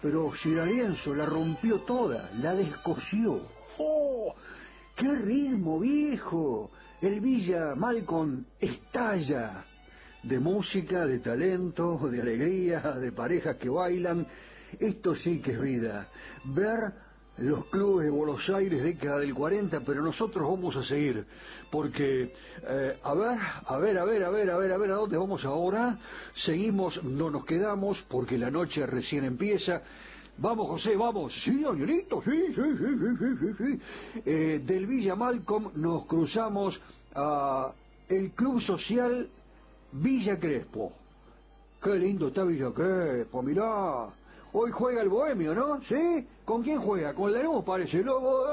pero si D'Arienzo la rompió toda, la descosió. ¡Oh! ¡Qué ritmo, viejo! El Villa Malcolm estalla. De música, de talento, de alegría, de parejas que bailan. Esto sí que es vida. Ver los clubes de Buenos Aires, década del 40, pero nosotros vamos a seguir, porque, a ver, ¿a dónde vamos ahora? Seguimos, no nos quedamos, porque la noche recién empieza. Vamos, José, vamos. Sí, Danielito, sí. Del Villa Malcolm nos cruzamos a el Club Social Villa Crespo. Qué lindo está Villa Crespo, mirá. Hoy juega el Bohemio, ¿no? ¿Sí? ¿Con quién juega? Con Lanús, parece.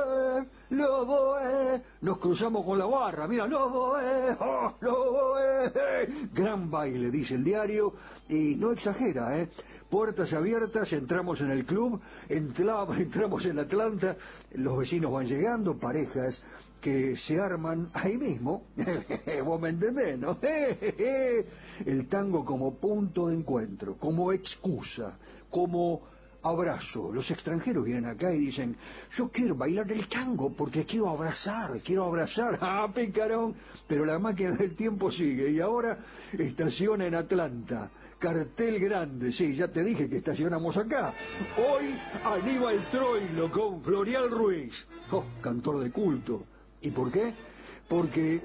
Loboe. Nos cruzamos con la barra. Mira, Loboe. Oh, Loboe. Gran baile, dice el diario. Y no exagera, ¿eh? Puertas abiertas, entramos en el club, entramos en Atlanta, los vecinos van llegando, parejas que se arman ahí mismo. Vos me entendés, ¿no? El tango como punto de encuentro, como excusa, como abrazo. Los extranjeros vienen acá y dicen, yo quiero bailar el tango porque quiero abrazar. ¡Ah, picarón! Pero la máquina del tiempo sigue y ahora estaciona en Atlanta. Cartel grande, sí, ya te dije que estacionamos acá. Hoy Aníbal Troilo con Florial Ruiz. Oh, cantor de culto. ¿Y por qué? Porque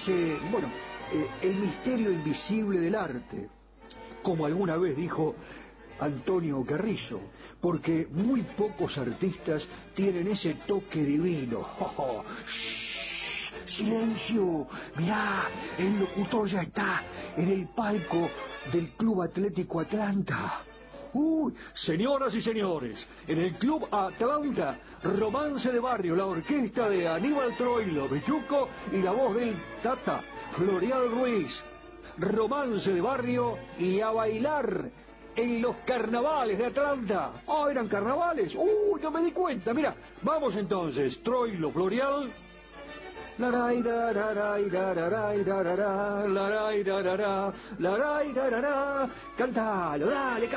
el misterio invisible del arte, como alguna vez dijo Antonio Carrizo, porque muy pocos artistas tienen ese toque divino. Oh, shh, silencio, mirá, el locutor ya está en el palco del Club Atlético Atlanta. Señoras y señores, en el Club Atlanta, Romance de Barrio, la orquesta de Aníbal Troilo, Bechuco y la voz del Tata, Florial Ruiz. Romance de Barrio y a bailar en los carnavales de Atlanta. ¡Oh, eran carnavales! No me di cuenta! Mira, vamos entonces, Troilo, Florial. Cantalo, dale,